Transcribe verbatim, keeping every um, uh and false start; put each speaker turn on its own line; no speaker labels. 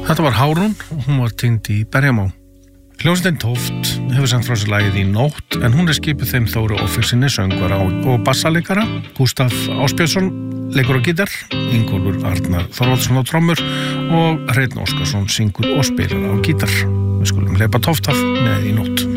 Þetta var Hárún og hún var týnd í Berjamó. Hljómsveitin Tóft hefur samt frá sér lagið Í nótt en hún er skipuð þeim Þóru Ófeigssyni söngvara og bassaleikara, Gústaf Ásbjörnsson leikur á gítar, Ingólfur Arnar Þorvaldsson á trommur og Hreinn Óskarsson syngur og spilar á gítar. Við skulum hleypa Tóft af með Í nótt.